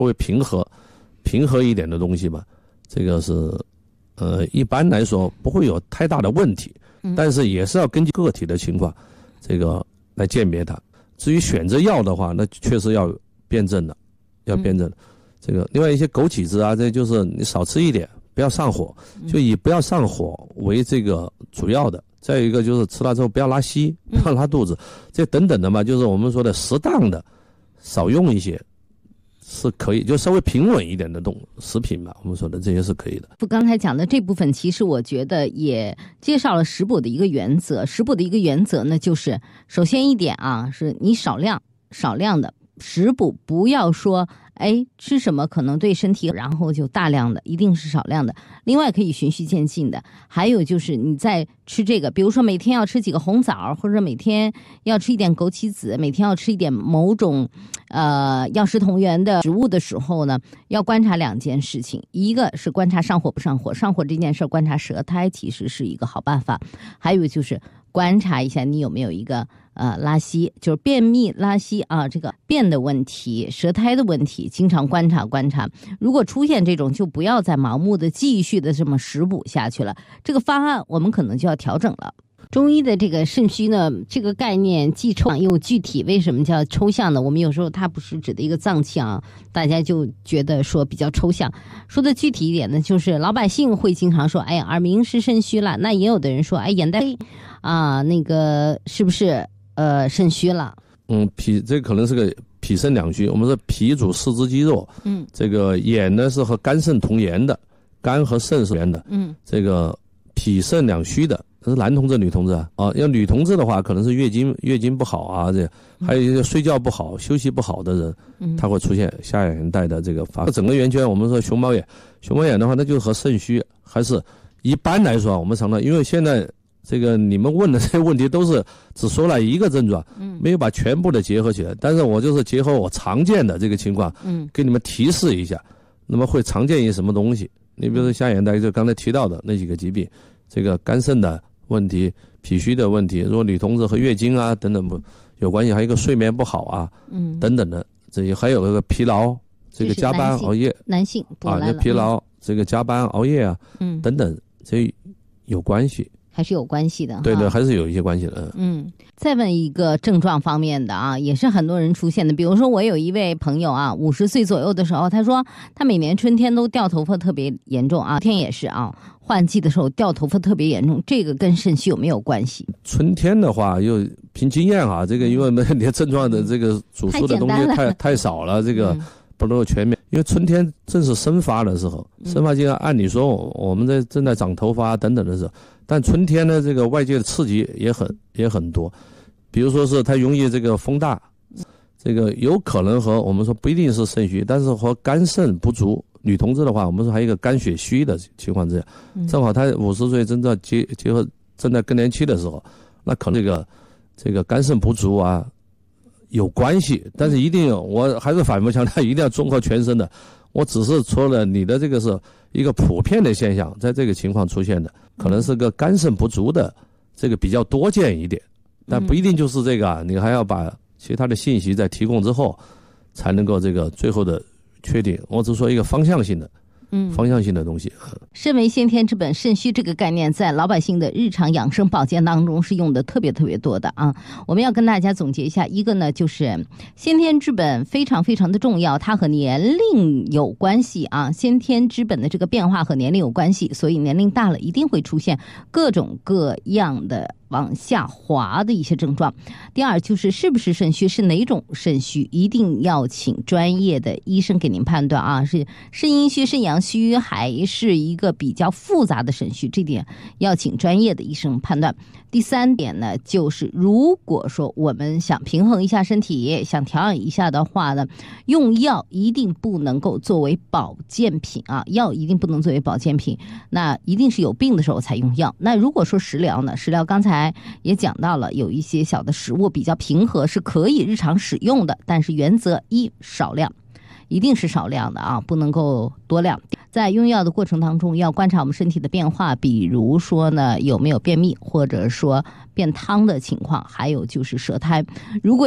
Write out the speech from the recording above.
微平和一点的东西吧，这个是一般来说不会有太大的问题，但是也是要根据个体的情况这个来鉴别它。至于选择药的话，那确实要辩证的，这个另外一些枸杞子啊，这就是你少吃一点，不要上火，就以不要上火为这个主要的。再有一个就是吃了之后不要拉稀，不要拉肚子，这等等的嘛，就是我们说的适当的少用一些是可以，就稍微平稳一点的食品吧，我们说的这些是可以的。 刚才讲的这部分，其实我觉得也介绍了食补的一个原则。食补的一个原则呢，就是首先一点啊，是你少量的食补，不要说吃什么可能对身体，然后就大量的，一定是少量的。另外可以循序渐进的，还有就是你在吃这个，比如说每天要吃几个红枣，或者每天要吃一点枸杞子，每天要吃一点某种药食同源的食物的时候呢，要观察两件事情，一个是观察上火不上火，上火这件事观察舌苔其实是一个好办法，还有就是观察一下你有没有一个拉稀，就是便秘拉稀啊，这个便的问题、舌苔的问题，经常观察。如果出现这种，就不要再盲目的继续的这么食补下去了。这个方案我们可能就要调整了。中医的这个肾虚呢，这个概念既抽象又具体。为什么叫抽象呢？我们有时候它不是指的一个脏器啊，大家就觉得说比较抽象。说的具体一点呢，就是老百姓会经常说，耳鸣是肾虚了。那也有的人说，眼袋啊，那个是不是肾虚了？ 这可能是个脾肾两虚。我们说脾主四肢肌肉，这个眼呢是和肝肾同源的，肝和肾是源的，这个脾肾两虚的。这是男同志女同志啊？要女同志的话，可能是月经不好啊，还有一些睡觉不好、休息不好的人，他会出现下眼袋的这个发。整个圆圈，我们说熊猫眼的话，那就是和肾虚还是一般来说，我们常常因为现在这个你们问的这些问题都是只说了一个症状，没有把全部的结合起来。但是我就是结合我常见的这个情况，给你们提示一下，那么会常见于什么东西？你比如说下眼袋，就刚才提到的那几个疾病，这个肝肾的问题、脾虚的问题，如果女同志和月经啊等等不有关系，还有一个睡眠不好啊，等等的，这些还有一个疲劳，这个加班熬夜， 男性这疲劳，这个加班熬夜啊，等等，这有关系。 还是有关系的， 对，还是有一些关系的。 再问一个症状方面的啊，也是很多人出现的。比如说我有一位朋友啊，50岁左右的时候，他说他每年春天都掉头发特别严重啊，天也是啊，换季的时候掉头发特别严重，这个跟肾虚有没有关系？ 春天的话，又凭经验啊，这个因为你的症状的这个主诉的东西太少了，这个不能够全面。因为春天正是生发的时候，生发期按理说我们正在长头发等等的时候，但春天呢，这个外界的刺激也很多，比如说是它容易这个风大，这个有可能和我们说不一定是肾虚，但是和肝肾不足。女同志的话，我们说还有一个肝血虚的情况之下，正好她50岁正在结合正在更年期的时候，那可能这个肝肾不足啊有关系，但是一定我还是反复强调，一定要综合全身的。我只是说了你的这个是一个普遍的现象，在这个情况出现的，可能是个肝肾不足的这个比较多见一点，但不一定就是这个啊，你还要把其他的信息在提供之后，才能够这个最后的确定。我只说一个方向性的东西。 肾为先天之本，肾虚这个概念在老百姓的日常养生保健当中是用的特别多的啊。我们要跟大家总结一下，一个呢就是先天之本非常的重要，它和年龄有关系啊。先天之本的这个变化和年龄有关系，所以年龄大了一定会出现各种各样的往下滑的一些症状。第二就是是不是肾虚，是哪种肾虚，一定要请专业的医生给您判断啊，是肾阴虚、肾阳虚还是一个比较复杂的肾虚，这点要请专业的医生判断。第三点呢，就是如果说我们想平衡一下身体，想调养一下的话呢，用药一定不能够作为保健品啊，药一定不能作为保健品，那一定是有病的时候才用药。那如果说食疗呢，食疗刚才也讲到了，有一些小的食物比较平和，是可以日常使用的，但是原则一，少量，一定是少量的啊，不能够多量。在用药的过程当中，要观察我们身体的变化，比如说呢有没有便秘，或者说变汤的情况，还有就是舌苔。如果